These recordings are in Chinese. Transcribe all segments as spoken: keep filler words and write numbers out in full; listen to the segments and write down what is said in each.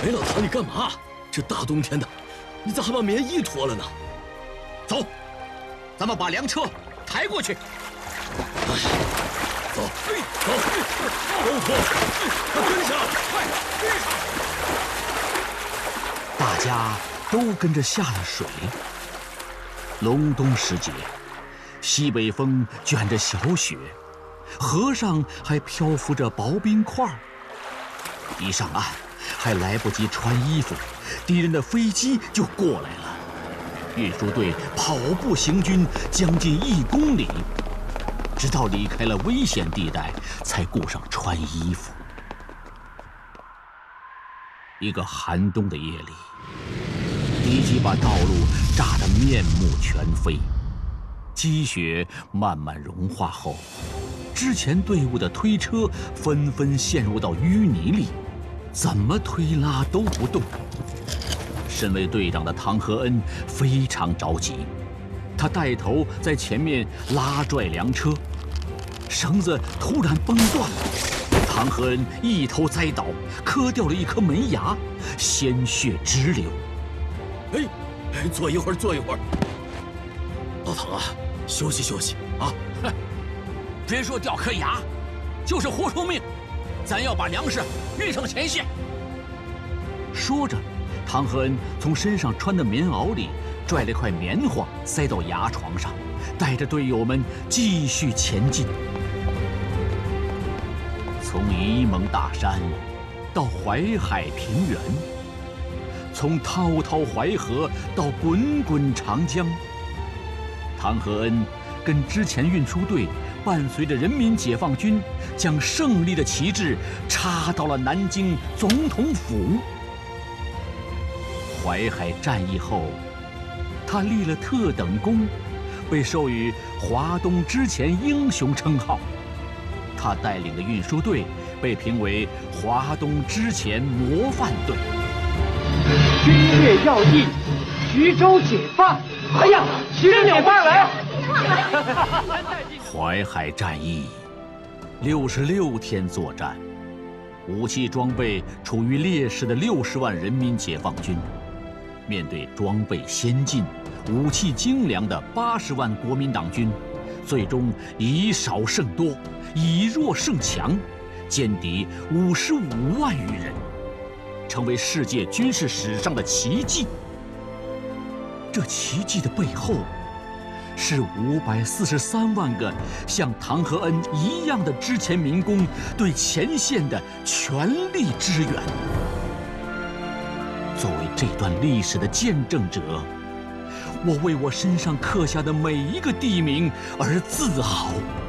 哎，老唐，你干嘛？这大冬天的，你咋还把棉衣脱了呢？ 走，咱们把粮车抬过去。 哎，走，走，都脱，快跟上，快跟上！ 大家都跟着下了水。隆冬时节，西北风卷着小雪，河上还漂浮着薄冰块。一上岸，还来不及穿衣服，敌人的飞机就过来了。运输队跑步行军将近一公里，直到离开了危险地带，才顾上穿衣服。一个寒冬的夜里，敌机把道路炸得面目全非，积雪慢慢融化后，之前队伍的推车纷纷陷入到淤泥里，怎么推拉都不动。身为队长的唐和恩非常着急，他带头在前面拉拽粮车，绳子突然崩断了，唐和恩一头栽倒，磕掉了一颗门牙，鲜血直流。 哎，哎，坐一会儿，坐一会儿。老唐啊，休息休息啊！ 哼，别说掉颗牙，就是活出命，咱要把粮食运上前线。说着，唐和恩从身上穿的棉袄里拽了块棉花塞到牙床上，带着队友们继续前进。从沂蒙大山到淮海平原，从滔滔淮河到滚滚长江，唐和恩跟之前运输队伴随着人民解放军，将胜利的旗帜插到了南京总统府。淮海战役后，他立了特等功，被授予华东之前英雄称号。他带领的运输队被评为华东之前模范队。 军略要义，徐州解放！哎呀，徐州解放了！ 淮海战役，六十六天作战，武器装备处于劣势的六十万人民解放军，面对装备先进、武器精良的八十万国民党军，最终以少胜多，以弱胜强，歼敌五十五万余人，成为世界军事史上的奇迹。这奇迹的背后，是五百四十三万个像唐和恩一样的之前民工对前线的全力支援。作为这段历史的见证者，我为我身上刻下的每一个地名而自豪。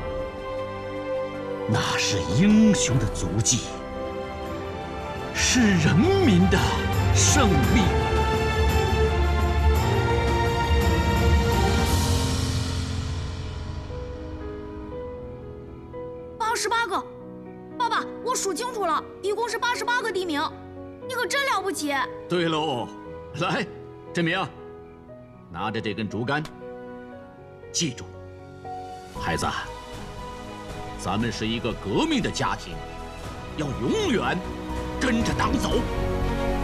那是英雄的足迹，是人民的胜利。 八十八个，爸爸，我数清楚了，一共是八十八个地名，你可真了不起。 对喽，来，振明，拿着这根竹竿，记住，孩子，咱们是一个革命的家庭，要永远跟着党走。